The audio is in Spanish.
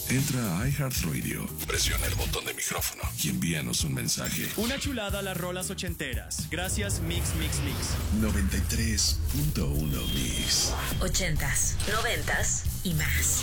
Entra a iHeartRadio, presiona el botón de micrófono y envíanos un mensaje. Una chulada a las rolas ochenteras. Gracias Mix Mix Mix. 93.1 Mix. 80s, 90s y más.